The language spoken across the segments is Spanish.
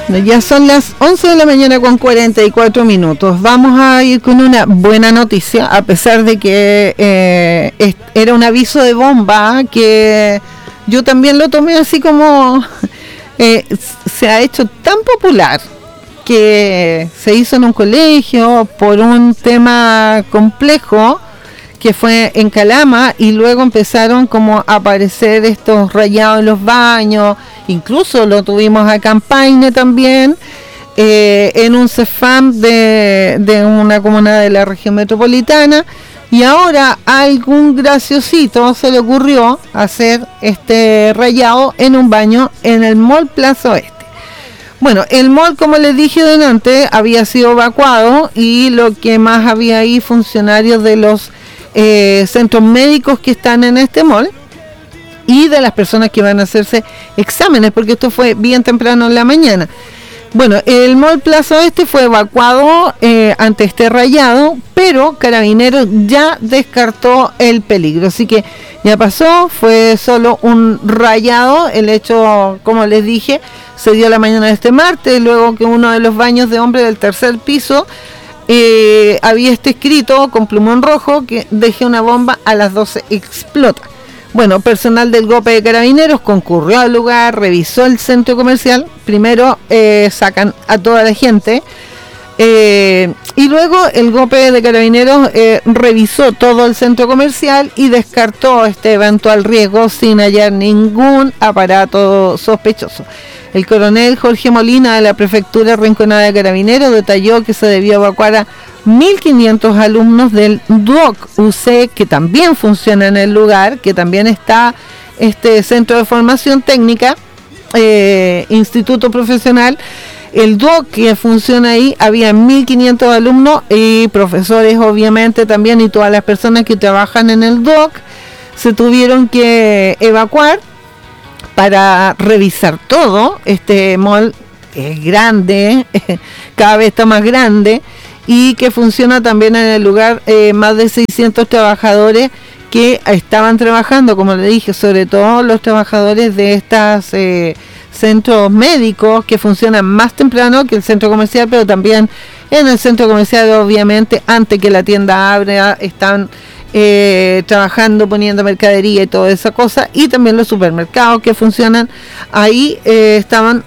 Ya son las 11 de la mañana con 44 minutos. Vamos a ir con una buena noticia, a pesar de que era un aviso de bomba, que yo también lo tomé así como se ha hecho tan popular, que se hizo en un colegio por un tema complejo, que fue en Calama, y luego empezaron como a aparecer estos rayados en los baños. Incluso lo tuvimos acá en Paine también, en un CEFAM de una comuna de la región metropolitana, y ahora a algún graciosito se le ocurrió hacer este rayado en un baño en el Mall Plaza Oeste. Bueno, el mall, como les dije delante, había sido evacuado, y lo que más había ahí, funcionarios de los centros médicos que están en este mall, y de las personas que van a hacerse exámenes, porque esto fue bien temprano en la mañana. Bueno, el Mall Plaza Oeste fue evacuado ante este rayado, pero Carabineros ya descartó el peligro, así que ya pasó, fue solo un rayado. El hecho, como les dije, se dio la mañana de este martes, luego que uno de los baños de hombres del tercer piso había escrito con plumón rojo que dejé una bomba, a las 12 explota. Bueno, personal del GOPE de Carabineros concurrió al lugar, revisó el centro comercial. Primero sacan a toda la gente, y luego el GOPE de Carabineros revisó todo el centro comercial y descartó este eventual riesgo sin hallar ningún aparato sospechoso. El coronel Jorge Molina, de la Prefectura Rinconada de Carabineros, detalló que se debió evacuar a 1.500 alumnos del DUOC UC, que también funciona en el lugar, que también está este centro de formación técnica, instituto profesional. El DUOC que funciona ahí, había 1.500 alumnos y profesores, obviamente, también, y todas las personas que trabajan en el DUOC se tuvieron que evacuar para revisar todo. Este mall es grande, cada vez está más grande, y que funciona también en el lugar, más de 600 trabajadores que estaban trabajando, como le dije, sobre todo los trabajadores de estos centros médicos, que funcionan más temprano que el centro comercial, pero también en el centro comercial, obviamente, antes que la tienda abra, están trabajando, poniendo mercadería y toda esa cosa, y también los supermercados que funcionan ahí, estaban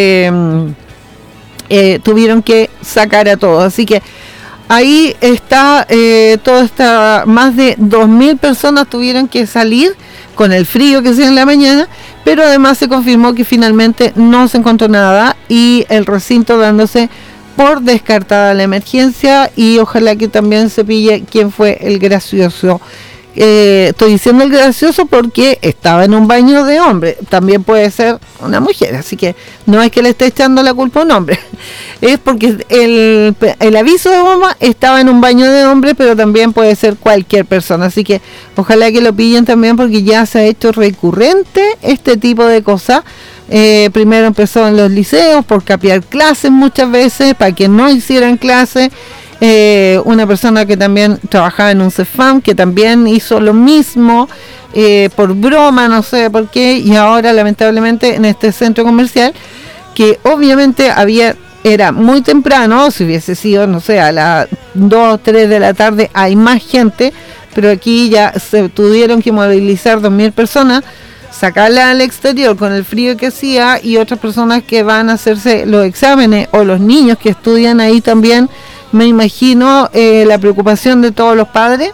tuvieron que sacar a todos, así que ahí está, más de 2.000 personas tuvieron que salir con el frío que hacía en la mañana, pero además se confirmó que finalmente no se encontró nada, y el recinto dándose por descartada la emergencia, y ojalá que también se pille quién fue el gracioso. Estoy diciendo el gracioso porque estaba en un baño de hombre, también puede ser una mujer, así que no es que le esté echando la culpa a un hombre, es porque el aviso de bomba estaba en un baño de hombre, pero también puede ser cualquier persona, así que ojalá que lo pillen también, porque ya se ha hecho recurrente este tipo de cosas. Primero empezó en los liceos por capear clases muchas veces, para que no hicieran clases. Una persona que también trabajaba en un CEFAM, que también hizo lo mismo, por broma, no sé por qué, y ahora lamentablemente en este centro comercial, que obviamente era muy temprano, si hubiese sido, no sé, a las 2 o 3 de la tarde hay más gente, pero aquí ya se tuvieron que movilizar 2.000 personas, sacarla al exterior con el frío que hacía, y otras personas que van a hacerse los exámenes, o los niños que estudian ahí también. Me imagino la preocupación de todos los padres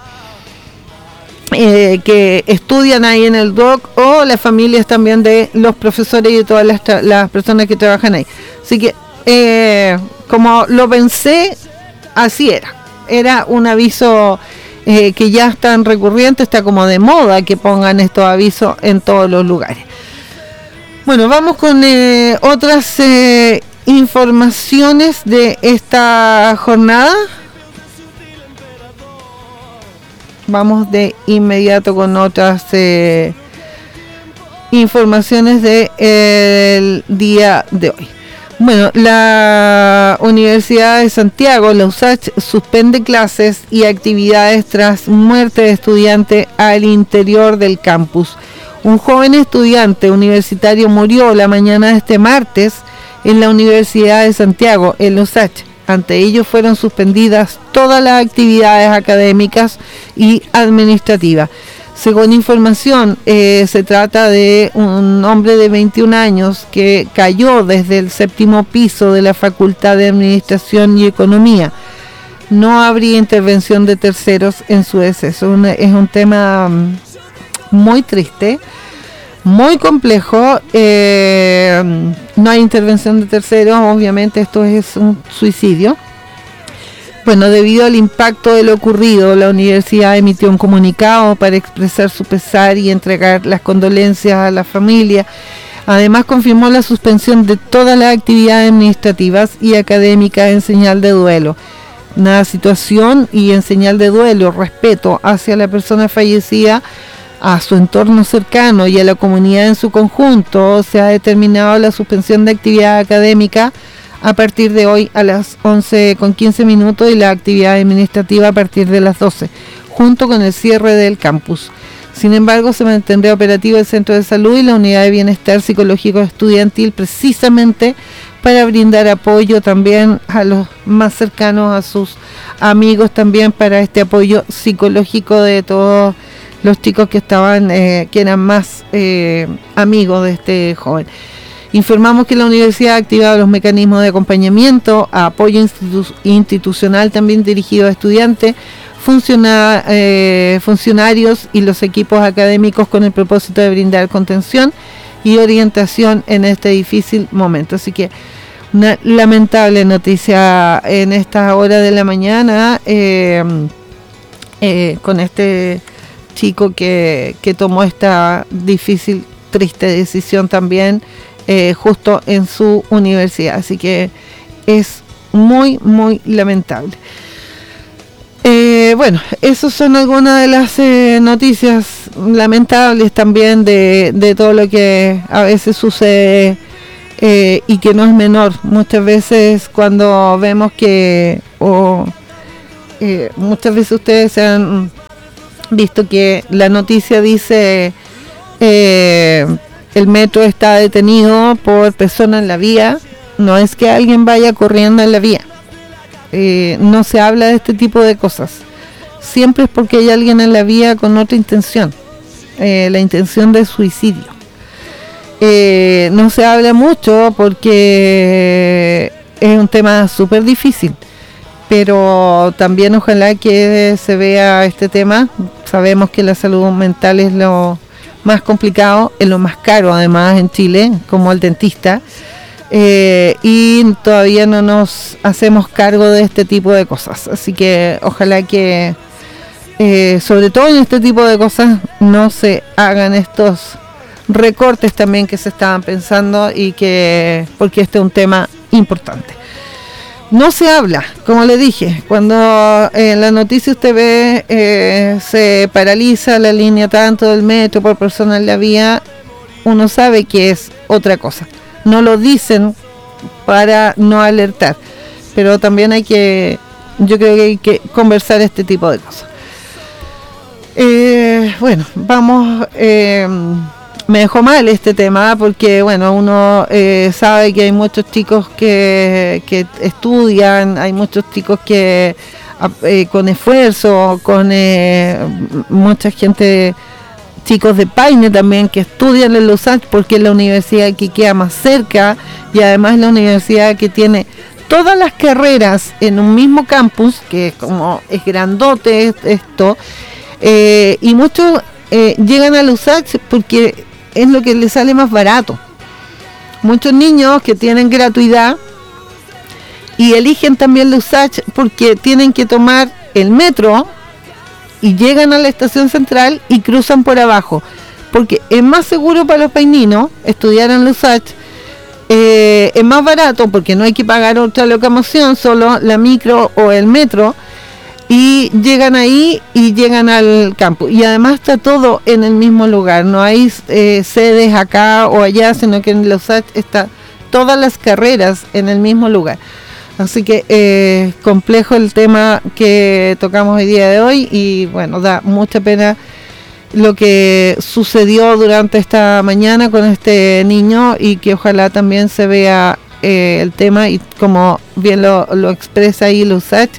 que estudian ahí en el DOC, o las familias también de los profesores y de todas las personas que trabajan ahí. Así que, como lo pensé, así era un aviso que ya están recurrentes, está como de moda que pongan estos avisos en todos los lugares. Bueno, vamos con otras informaciones de esta jornada. Vamos de inmediato con otras informaciones del día de hoy. Bueno, la Universidad de Santiago, la USACH, suspende clases y actividades tras muerte de estudiante al interior del campus. Un joven estudiante universitario murió la mañana de este martes en la Universidad de Santiago, en la USACH. Ante ello fueron suspendidas todas las actividades académicas y administrativas. Según información, se trata de un hombre de 21 años que cayó desde el 7º piso de la Facultad de Administración y Economía. No habría intervención de terceros en su deceso. Es un tema muy triste, muy complejo. No hay intervención de terceros, obviamente esto es un suicidio. Bueno, debido al impacto de lo ocurrido, la universidad emitió un comunicado para expresar su pesar y entregar las condolencias a la familia. Además, confirmó la suspensión de todas las actividades administrativas y académicas en señal de duelo. Una situación y en señal de duelo, respeto hacia la persona fallecida, a su entorno cercano y a la comunidad en su conjunto, se ha determinado la suspensión de actividad académica a partir de hoy a las 11:15 y la actividad administrativa a partir de las 12, junto con el cierre del campus. Sin embargo, se mantendrá operativo el centro de salud y la unidad de bienestar psicológico estudiantil, precisamente para brindar apoyo también a los más cercanos, a sus amigos también, para este apoyo psicológico de todos los chicos que estaban, que eran más amigos de este joven. Informamos que la universidad ha activado los mecanismos de acompañamiento, apoyo institucional también dirigido a estudiantes, funcionarios y los equipos académicos con el propósito de brindar contención y orientación en este difícil momento. Así que una lamentable noticia en esta hora de la mañana con este chico que tomó esta difícil, triste decisión también justo en su universidad. Así que es muy, muy lamentable. Bueno, esas son algunas de las noticias lamentables también de todo lo que a veces sucede y que no es menor. Muchas veces cuando vemos que, muchas veces ustedes se han visto que la noticia dice el metro está detenido por personas en la vía. No es que alguien vaya corriendo en la vía. No se habla de este tipo de cosas. Siempre es porque hay alguien en la vía con otra intención, la intención de suicidio. No se habla mucho porque es un tema súper difícil, pero también ojalá que se vea este tema. Sabemos que la salud mental es lo más complicado, es lo más caro además en Chile, como el dentista. Y todavía no nos hacemos cargo de este tipo de cosas, así que ojalá que sobre todo en este tipo de cosas no se hagan estos recortes también que se estaban pensando, y que porque este es un tema importante. No se habla, como le dije, cuando en la noticia usted ve se paraliza la línea tanto del metro por persona en la vía, uno sabe que es otra cosa. No lo dicen para no alertar, pero también yo creo que hay que conversar este tipo de cosas. Bueno, vamos, me dejó mal este tema porque, bueno, uno sabe que hay muchos chicos que estudian, hay muchos chicos que con esfuerzo, con mucha gente, chicos de Paine también que estudian en los USACH porque es la universidad que queda más cerca y además la universidad que tiene todas las carreras en un mismo campus, que es grandote esto, y muchos llegan a los USACH porque es lo que les sale más barato. Muchos niños que tienen gratuidad y eligen también los USACH porque tienen que tomar el metro y llegan a la estación central y cruzan por abajo, porque es más seguro para los paininos estudiar en los USACH, es más barato porque no hay que pagar otra locomoción, solo la micro o el metro, y llegan ahí y llegan al campus, y además está todo en el mismo lugar, no hay sedes acá o allá, sino que en los USACH está todas las carreras en el mismo lugar. Así que complejo el tema que tocamos el día de hoy, y bueno, da mucha pena lo que sucedió durante esta mañana con este niño, y que ojalá también se vea el tema, y como bien lo expresa ahí Lusach,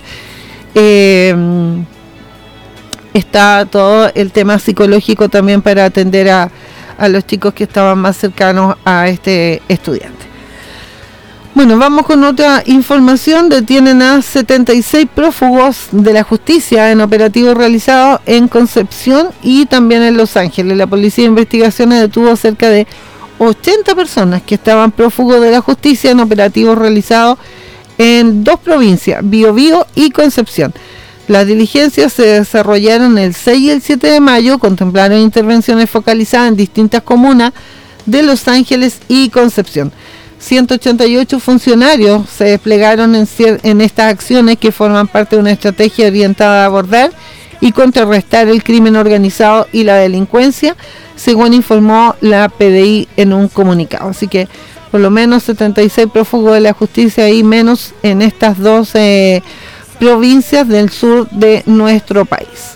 está todo el tema psicológico también para atender a los chicos que estaban más cercanos a este estudiante. Bueno, vamos con otra información. Detienen a 76 prófugos de la justicia en operativos realizados en Concepción y también en Los Ángeles. La Policía de Investigaciones detuvo cerca de 80 personas que estaban prófugos de la justicia en operativos realizados en dos provincias, Biobío y Concepción. Las diligencias se desarrollaron el 6 y el 7 de mayo, contemplaron intervenciones focalizadas en distintas comunas de Los Ángeles y Concepción. 188 funcionarios se desplegaron en estas acciones que forman parte de una estrategia orientada a abordar y contrarrestar el crimen organizado y la delincuencia, según informó la PDI en un comunicado. Así que por lo menos 76 prófugos de la justicia y menos en estas dos provincias del sur de nuestro país.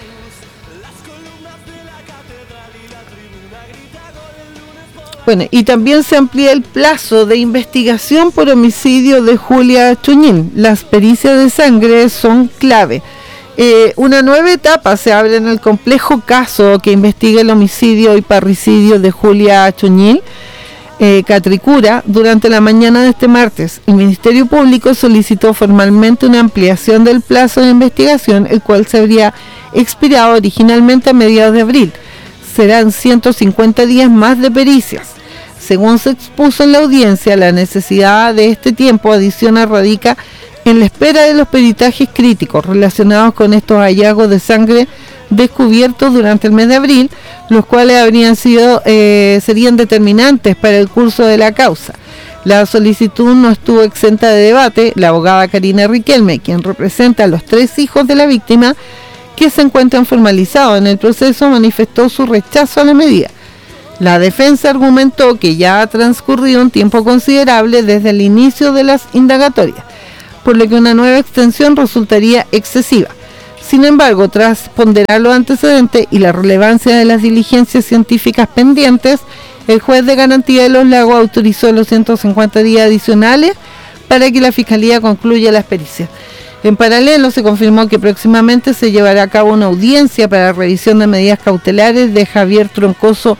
Bueno, y también se amplía el plazo de investigación por homicidio de Julia Chuñín. Las pericias de sangre son clave. Una nueva etapa se abre en el complejo caso que investiga el homicidio y parricidio de Julia Chuñín Catricura. Durante la mañana de este martes, el Ministerio Público solicitó formalmente una ampliación del plazo de investigación, el cual se habría expirado originalmente a mediados de abril. Serán 150 días más de pericias. Según se expuso en la audiencia, la necesidad de este tiempo adicional radica en la espera de los peritajes críticos relacionados con estos hallazgos de sangre descubiertos durante el mes de abril, los cuales serían determinantes para el curso de la causa. La solicitud no estuvo exenta de debate. La abogada Karina Riquelme, quien representa a los 3 hijos de la víctima que se encuentran formalizados en el proceso, manifestó su rechazo a la medida. La defensa argumentó que ya ha transcurrido un tiempo considerable desde el inicio de las indagatorias, por lo que una nueva extensión resultaría excesiva. Sin embargo, tras ponderar los antecedentes y la relevancia de las diligencias científicas pendientes, el juez de garantía de Los Lagos autorizó los 150 días adicionales para que la Fiscalía concluya las pericias. En paralelo, se confirmó que próximamente se llevará a cabo una audiencia para revisión de medidas cautelares de Javier Troncoso,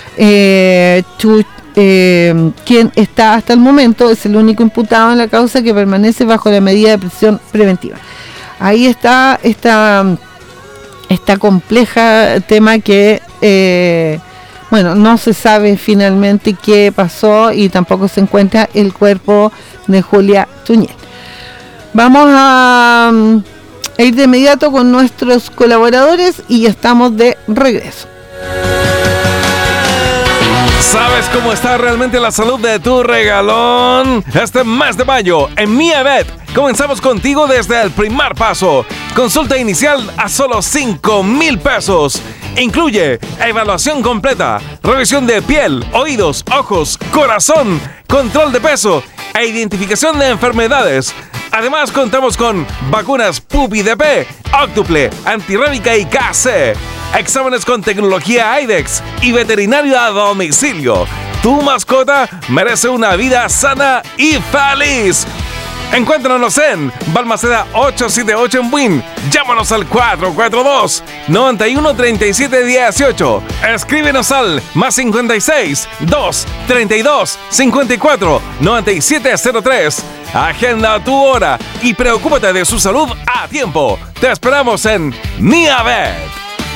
quien está hasta el momento, es el único imputado en la causa que permanece bajo la medida de prisión preventiva. Ahí está esta compleja tema que, no se sabe finalmente qué pasó y tampoco se encuentra el cuerpo de Julia Chuñín. Vamos a ir de inmediato con nuestros colaboradores y ya estamos de regreso. ¿Sabes cómo está realmente la salud de tu regalón? Este mes de mayo, en MiaVet, comenzamos contigo desde el primer paso. Consulta inicial a solo 5,000 pesos. Incluye evaluación completa, revisión de piel, oídos, ojos, corazón, control de peso e identificación de enfermedades. Además, contamos con vacunas PUPI-DP, Octuple, antirrábica y KC, exámenes con tecnología IDEX y veterinario a domicilio. Tu mascota merece una vida sana y feliz. Encuéntranos en Balmaceda 878 en Buin. Llámanos al 442-913718. Escríbenos al +56 2 32 54 9703. Agenda tu hora y preocúpate de su salud a tiempo. Te esperamos en MiaVet.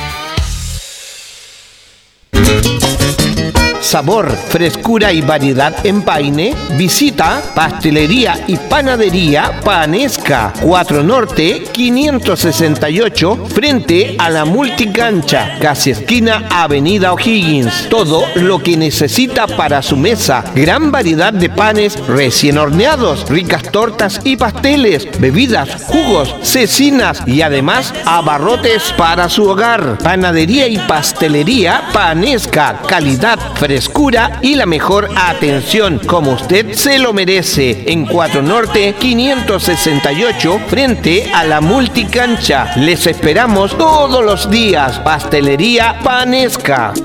Sabor, frescura y variedad en Paine. Visita Pastelería y Panadería Panesca, 4 Norte 568, frente a la Multicancha, casi esquina Avenida O'Higgins. Todo lo que necesita para su mesa. Gran variedad de panes recién horneados, ricas tortas y pasteles, bebidas, jugos, cecinas y además abarrotes para su hogar. Panadería y Pastelería Panesca, calidad, frescura y la mejor atención, como usted se lo merece, en 4 Norte 568, frente a la Multicancha. Les esperamos todos los días. Pastelería Panesca.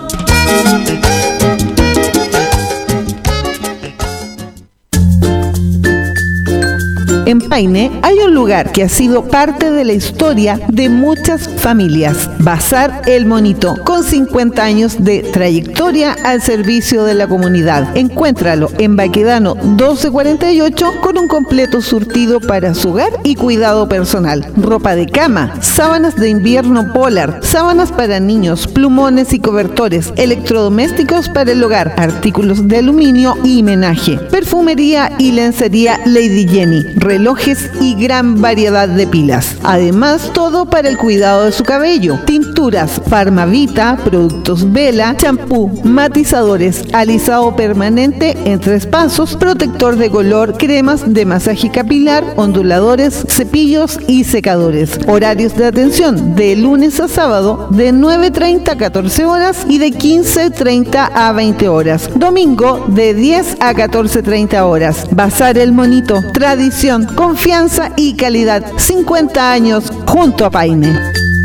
En Paine hay un lugar que ha sido parte de la historia de muchas familias. Bazar El Monito, con 50 años de trayectoria al servicio de la comunidad. Encuéntralo en Baquedano 1248 con un completo surtido para su hogar y cuidado personal. Ropa de cama, sábanas de invierno polar, sábanas para niños, plumones y cobertores, electrodomésticos para el hogar, artículos de aluminio y menaje, perfumería y lencería Lady Jenny, relojes y gran variedad de pilas. Además, todo para el cuidado de su cabello. Tinturas Farmavita, productos Vela, champú, matizadores, alisado permanente en 3 pasos, protector de color, cremas de masaje capilar, onduladores, cepillos y secadores. Horarios de atención de lunes a sábado de 9:30 a 14 horas y de 15:30 a 20 horas. Domingo de 10 a 14:30 horas. Bazar El Monito. Tradición, confianza y calidad. 50 años junto a Paine.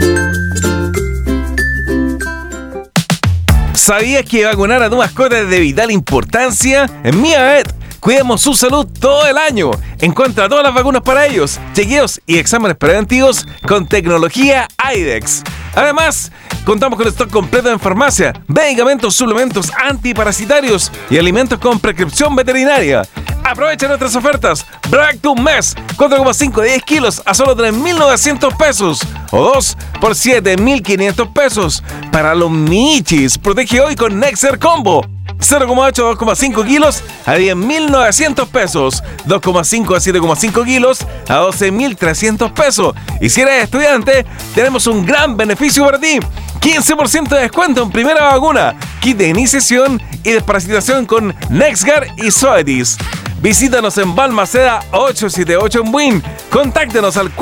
¿Sabías que vacunar a tu mascota es de vital importancia? En MiaVet cuidemos su salud todo el año. Encuentra todas las vacunas para ellos, chequeos y exámenes preventivos con tecnología IDEXX. Además, contamos con stock completo en farmacia, medicamentos, suplementos antiparasitarios y alimentos con prescripción veterinaria. Aprovecha nuestras ofertas. Black to mes, 4,5 de 10 kilos a solo 3.900 pesos o 2 por 7.500 pesos. Para los michis, protege hoy con Nexer Combo. 0,8 a 2,5 kilos a 10.900 pesos, 2,5 a 7,5 kilos a 12.300 pesos. Y si eres estudiante, tenemos un gran beneficio para ti: 15% de descuento en primera vacuna, kit de iniciación y desparasitación con NexGard y Zoetis. Visítanos en Balmaceda 878 en Buin. Contáctenos al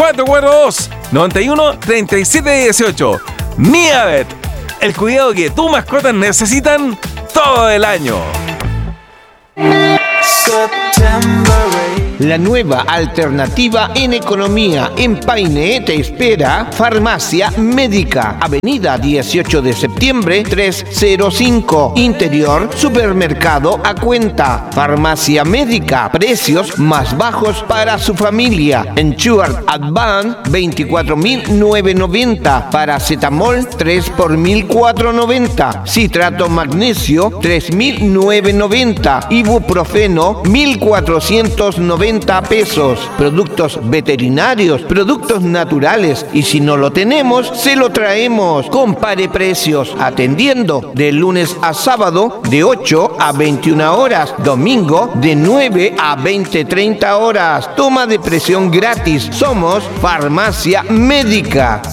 442-91-3718. MiaVet, el cuidado que tus mascotas necesitan todo el año. La nueva alternativa en economía en Paine te espera. Farmacia Médica, Avenida 18 de septiembre 305, Interior, Supermercado a cuenta. Farmacia Médica, precios más bajos para su familia. Ensure Advan 24.990, Paracetamol 3 por 1.490, Citrato Magnesio 3.990, Ibuprofeno 1.490 pesos. Productos veterinarios, productos naturales, y si no lo tenemos, se lo traemos. Compare precios, atendiendo de lunes a sábado de 8 a 21 horas, domingo de 9 a 20:30 horas. Toma de presión gratis. Somos Farmacia Médica.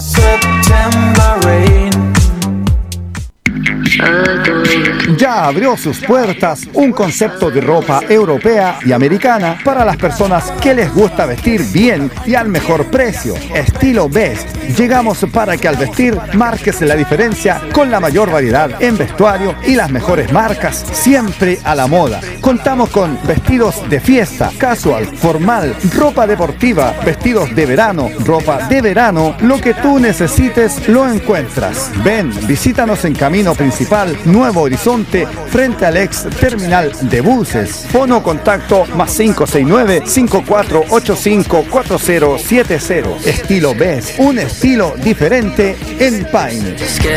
Ya abrió sus puertas un concepto de ropa europea y americana para las personas que les gusta vestir bien y al mejor precio. Estilo Best. Llegamos para que al vestir marques la diferencia con la mayor variedad en vestuario y las mejores marcas, siempre a la moda. Contamos con vestidos de fiesta, casual, formal, ropa deportiva, vestidos de verano, ropa de verano. Lo que tú necesites lo encuentras. Ven, visítanos en Camino Principal, Nuevo Horizonte, frente al ex terminal de buses. Fono contacto +569 5485 4070. Estilo Best, un estilo diferente en Paine.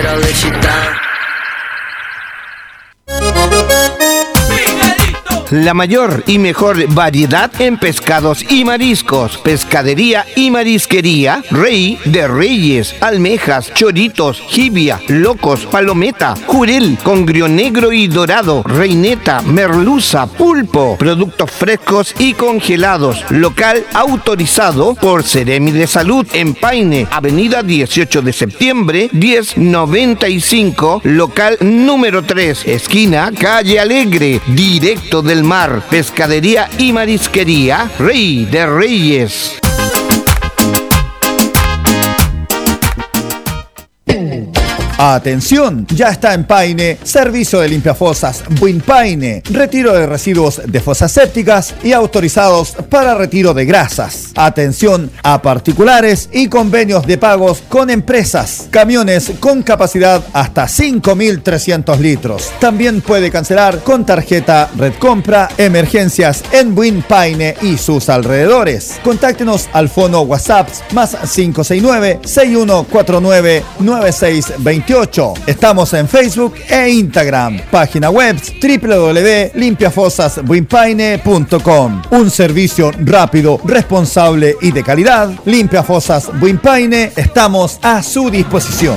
La mayor y mejor variedad en pescados y mariscos. Pescadería y marisquería Rey de Reyes. Almejas, choritos, jibia, locos, palometa, jurel, congrio negro y dorado, reineta, merluza, pulpo. Productos frescos y congelados. Local autorizado por Seremi de Salud en Paine, Avenida 18 de septiembre 1095, local número 3, esquina Calle Alegre, directo del mar. Pescadería y marisquería Rey de Reyes. Atención, ya está en Paine, servicio de limpiafosas Buinpaine, retiro de residuos de fosas sépticas y autorizados para retiro de grasas. Atención a particulares y convenios de pagos con empresas, camiones con capacidad hasta 5.300 litros. También puede cancelar con tarjeta Red Compra emergencias en Buinpaine y sus alrededores. Contáctenos al fono WhatsApp más 569-6149-9628. Estamos en Facebook e Instagram. Página web www.limpiafosasbuinpaine.com. Un servicio rápido, responsable y de calidad. Limpiafosas Buinpaine, estamos a su disposición.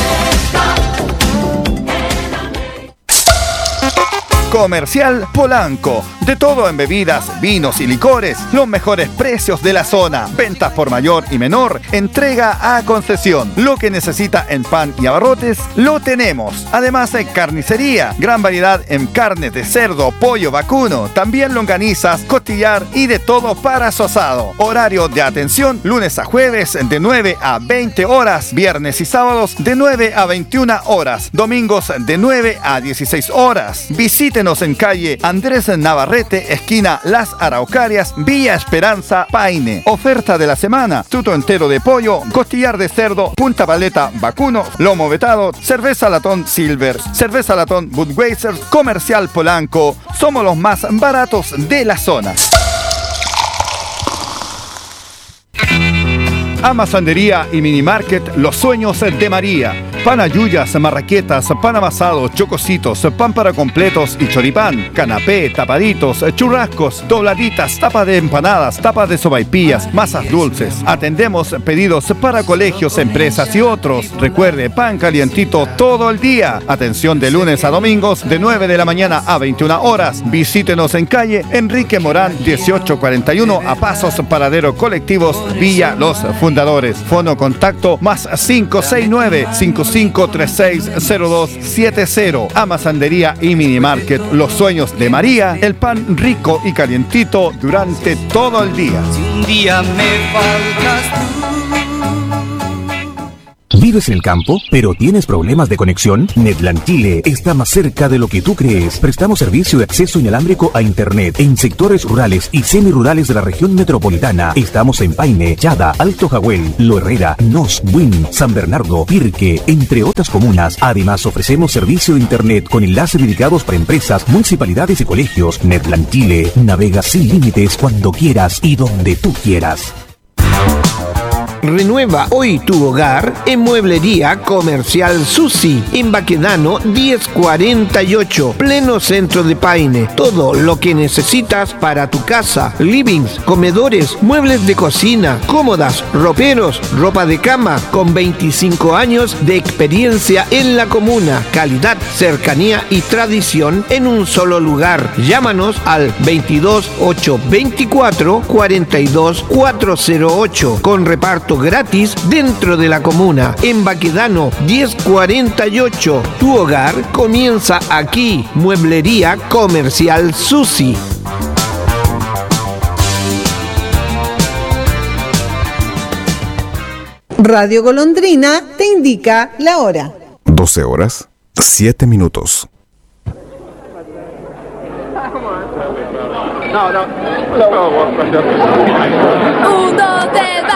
Comercial Polanco. De todo en bebidas, vinos y licores. Los mejores precios de la zona. Ventas por mayor y menor. Entrega a concesión. Lo que necesita en pan y abarrotes, lo tenemos. Además en carnicería. Gran variedad en carne de cerdo, pollo, vacuno. También longanizas, costillar y de todo para su asado. Horario de atención lunes a jueves de 9 a 20 horas. Viernes y sábados de 9 a 21 horas. Domingos de 9 a 16 horas. Visítenos en calle Andrés Navarrete, esquina Las Araucarias, Villa Esperanza, Paine. Oferta de la semana: tuto entero de pollo, costillar de cerdo, punta paleta vacuno, lomo vetado, cerveza latón Silver, cerveza latón Budweiser. Comercial Polanco. Somos los más baratos de la zona. Amasandería y Minimarket Los Sueños de María. Panayuyas, marraquetas, pan amasado, chococitos, pan para completos y choripán, canapé, tapaditos, churrascos, dobladitas, tapa de empanadas, tapa de sopaipillas, masas dulces. Atendemos pedidos para colegios, empresas y otros. Recuerde, pan calientito todo el día. Atención de lunes a domingos de 9 de la mañana a 21 horas. Visítenos en calle Enrique Morán 1841 a Pasos Paradero Colectivos Villa Los Fundadores. Fono contacto más 569-5536-0270. Amasandería y Minimarket Los Sueños de María. El pan rico y calientito durante todo el día. Si un día me faltas tú. ¿Vives en el campo, pero tienes problemas de conexión? Netland Chile está más cerca de lo que tú crees. Prestamos servicio de acceso inalámbrico a Internet en sectores rurales y semirurales de la región metropolitana. Estamos en Paine, Chada, Alto Jahuel, Lo Herrera, Nos, Buin, San Bernardo, Pirque, entre otras comunas. Además, ofrecemos servicio de Internet con enlaces dedicados para empresas, municipalidades y colegios. Netland Chile navega sin límites cuando quieras y donde tú quieras. Renueva hoy tu hogar en Mueblería Comercial Susi, en Baquedano 1048, pleno centro de Paine. Todo lo que necesitas para tu casa: livings, comedores, muebles de cocina, cómodas, roperos, ropa de cama, con 25 años de experiencia en la comuna. Calidad, cercanía y tradición en un solo lugar. Llámanos al 22 824 42 408 con reparto gratis dentro de la comuna. En Baquedano 1048, tu hogar comienza aquí. Mueblería Comercial Susi. Radio Golondrina te indica la hora. 12 horas, 7 minutos. Un, dos, tres,